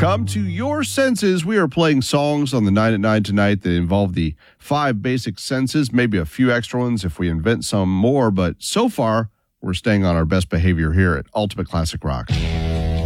Come to your senses. We are playing songs on the 9 at 9 tonight that involve the 5 basic senses, maybe a few extra ones if we invent some more. But so far, we're staying on our best behavior here at Ultimate Classic Rock.